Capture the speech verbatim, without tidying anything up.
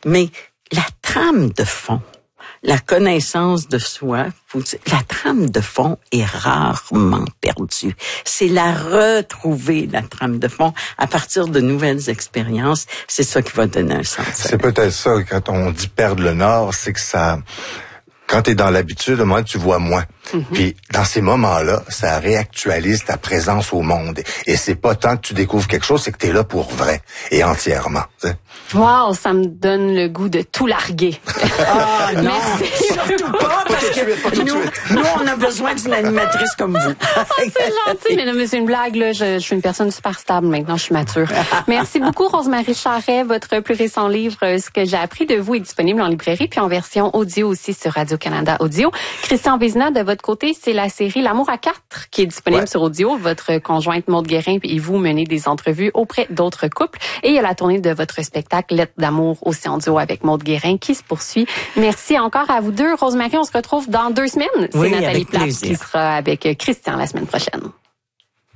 Mais la trame de fond, la connaissance de soi, la trame de fond est rarement perdue. C'est la retrouver, la trame de fond, à partir de nouvelles expériences. C'est ça qui va donner un sens. C'est peut-être ça, quand on dit perdre le nord, c'est que ça... Quand t'es dans l'habitude, au moment tu vois moins. Mm-hmm. Puis dans ces moments-là, ça réactualise ta présence au monde. Et c'est pas tant que tu découvres quelque chose, c'est que t'es là pour vrai et entièrement. T'sais. Wow, ça me donne le goût de tout larguer. Ah non, merci. Surtout pas, parce que nous, nous, on a besoin d'une animatrice comme vous. Oh, c'est gentil, mais, mais c'est une blague, là. Je, je suis une personne super stable maintenant, je suis mature. Merci beaucoup, Rosemarie Charret. Votre plus récent livre, Ce que j'ai appris de vous, est disponible en librairie, puis en version audio aussi sur Radio-Canada Audio. Christian Vézina, de votre côté, c'est la série L'amour à quatre qui est disponible ouais. sur audio. Votre conjointe Maude Guérin et vous menez des entrevues auprès d'autres couples. Et il y a la tournée de votre spectacle Lettres d'amour aussi en duo avec Maude Guérin qui se poursuit. Merci encore à vous deux. Rosemarie, on se retrouve dans deux semaines. C'est oui, Nathalie Plate plaisir. qui sera avec Christian la semaine prochaine.